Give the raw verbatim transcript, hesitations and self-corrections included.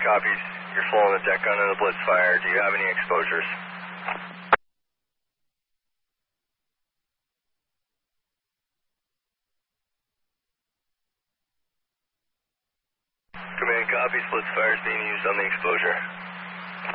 copies. You're flowing the deck gun and the blitz fire. Do you have any exposures? Command copies. Blitz fire is being used on the exposure.